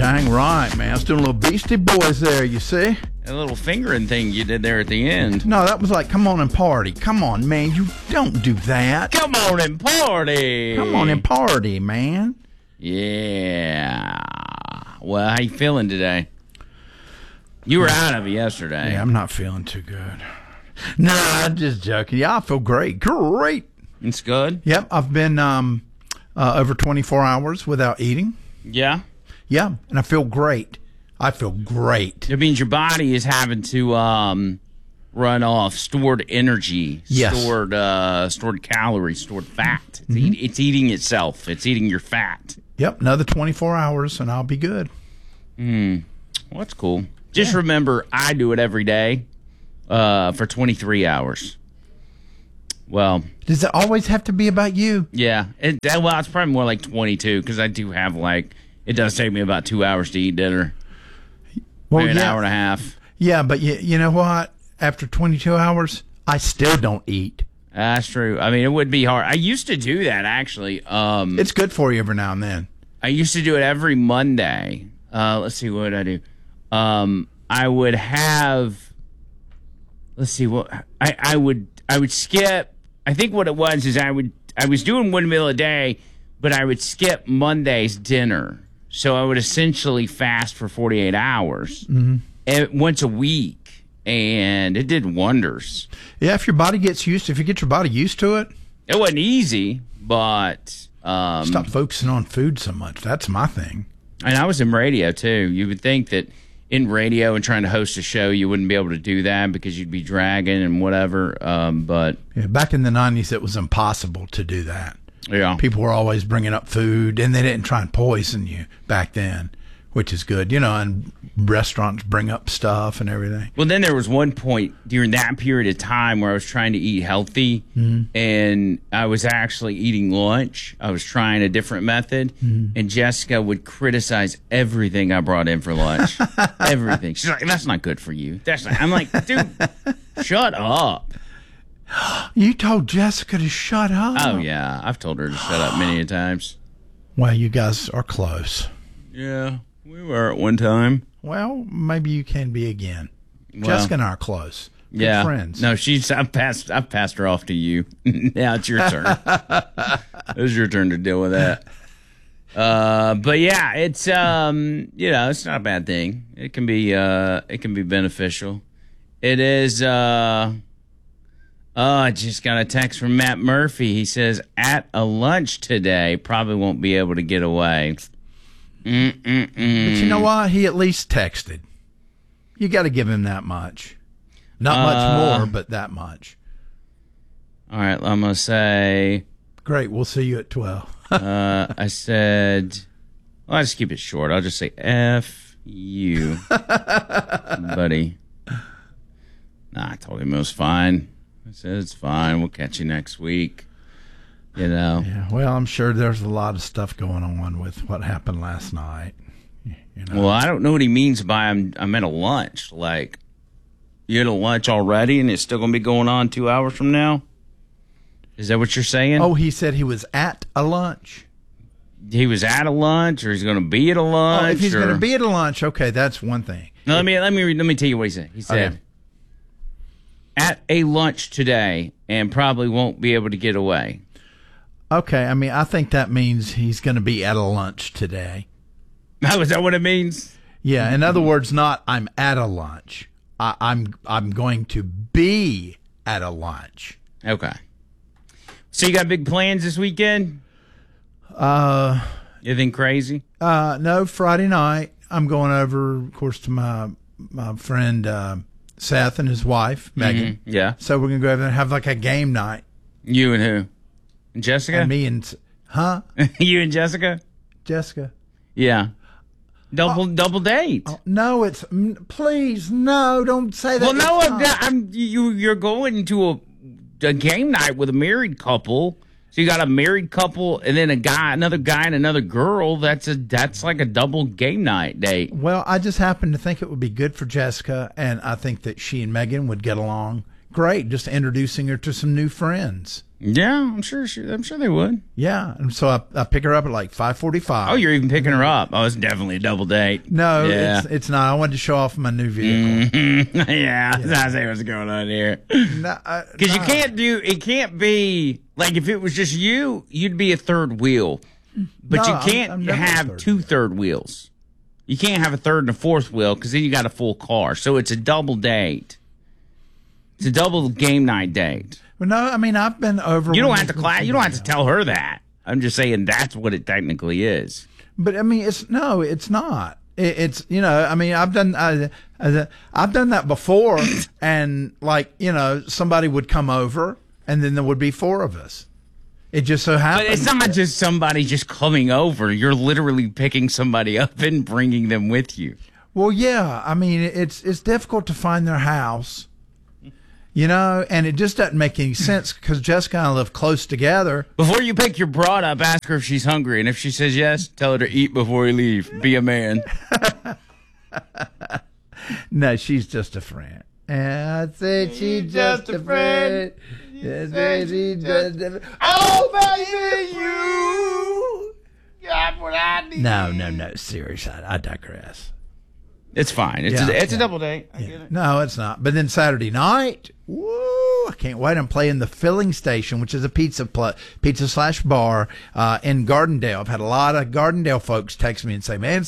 Dang right, man. I was doing a little Beastie Boys there, you see? A little fingering thing you did there at the end. No, that was like, come on and party. Come on, man. You don't do that. Come on and party. Come on and party, man. Yeah. Well, how you feeling today? You were out of it yesterday. Yeah, I'm not feeling too good. Nah, I'm just joking. Yeah, I feel great. Great. It's good? Yep, I've been over 24 hours without eating. Yeah? Yeah, and I feel great. I feel great. It means your body is having to run off stored energy, yes. stored calories, stored fat. It's eating itself. It's eating your fat. Yep, another 24 hours and I'll be good. Well, that's cool. Just remember, I do it every day for 23 hours. Well, does it always have to be about you? Yeah. Well, it's probably more like 22 because I do have it does take me about 2 hours to eat dinner. Well, maybe an hour and a half. Yeah, but you know what? After 22 hours, I still don't eat. That's true. I mean, it would be hard. I used to do that, actually. It's good for you every now and then. I used to do it every Monday. Let's see, what would I do? I would have... Let's see, what... I would skip... I think what it was is I was doing one meal a day, but I would skip Monday's dinner. So I would essentially fast for 48 hours once a week, and it did wonders. Yeah, if you get your body used to it. It wasn't easy, but... stop focusing on food so much. That's my thing. And I was in radio, too. You would think that in radio and trying to host a show, you wouldn't be able to do that because you'd be dragging and whatever. But yeah, back in the 90s, it was impossible to do that. Yeah. People were always bringing up food, and they didn't try and poison you back then, which is good. And restaurants bring up stuff and everything. Well, then there was one point during that period of time where I was trying to eat healthy, and I was actually eating lunch. I was trying a different method, and Jessica would criticize everything I brought in for lunch. Everything. She's like, that's not good for you. I'm like, dude, shut up. You told Jessica to shut up? Oh, yeah. I've told her to shut up many a times. Well, you guys are close. Yeah, we were at one time. Well, maybe you can be again. Well, Jessica and I are close. Good friends. No, I've passed her off to you. Now it's your turn. It was your turn to deal with that. But yeah, it's it's not a bad thing. It can be beneficial. It is. I just got a text from Matt Murphy. He says, at a lunch today, probably won't be able to get away. But you know what? He at least texted. You got to give him that much. Not much more, but that much. All right, I'm going to say... Great, we'll see you at 12. I said... I'll just keep it short. I'll just say, F you, buddy. Nah, I told him it was fine. I said, it's fine. We'll catch you next week. Yeah, well, I'm sure there's a lot of stuff going on with what happened last night. Well, I don't know what he means by I'm at a lunch. Like, you at a lunch already and it's still going to be going on 2 hours from now? Is that what you're saying? Oh, he said he was at a lunch. He was at a lunch, or he's going to be at a lunch? Oh, if he's going to be at a lunch, okay, that's one thing. No, let me tell you what he said. He said, at a lunch today and probably won't be able to get away. Okay, I mean, I think that means he's going to be at a lunch today. Oh, is that what it means? Yeah, in other words, not I'm at a lunch. I'm going to be at a lunch. Okay. So you got big plans this weekend? Anything crazy? No, Friday night I'm going over, of course, to my friend Seth and his wife, Megan. Yeah. So we're going to go over there and have like a game night. You and who? Jessica? And me and... Huh? You and Jessica? Jessica. Yeah. Double date. Oh, no, it's... Please, no, don't say that. Well, no, you're going to a game night with a married couple. So you got a married couple and then another guy and another girl. That's like a double game night date. Well, I just happen to think it would be good for Jessica, and I think that she and Megan would get along great, just introducing her to some new friends. Yeah, I'm sure they would. Yeah, and so I pick her up at like 5:45. Oh, you're even picking her up. Oh, it's definitely a double date. No, Yeah. it's not. I wanted to show off my new vehicle. Yeah, I see what's going on here. Because you can't it can't be, like, if it was just you, you'd be a third wheel. But No, you can't I'm never a have third two third wheels. You can't have a third and a fourth wheel because then you got a full car. So it's a double date. It's a double game night date. Well, no, I mean, I've been over. You don't have to You don't have to tell her that. I'm just saying that's what it technically is. But I mean, it's not. It's I mean, I've done that before, and like somebody would come over, and then there would be four of us. It just so happens. But it's not just somebody just coming over. You're literally picking somebody up and bringing them with you. Well, yeah. I mean, it's difficult to find their house. And it just doesn't make any sense because Jessica and I live close together. Before you pick your broad up, ask her if she's hungry. And if she says yes, tell her to eat before you leave. Be a man. No, she's just a friend. And I said she's just a friend. Oh, baby, you got what I need. No. Seriously, I digress. It's fine. It's a double date. I get it. No, it's not. But then Saturday night, woo, I can't wait. I'm playing the Filling Station, which is a pizza/bar in Gardendale. I've had a lot of Gardendale folks text me and say, man,